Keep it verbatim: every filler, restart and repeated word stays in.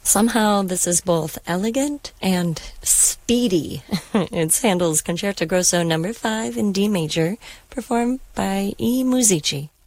Somehow this is both elegant and speedy. It's Handel's Concerto Grosso number five in D major, performed by E. Musici.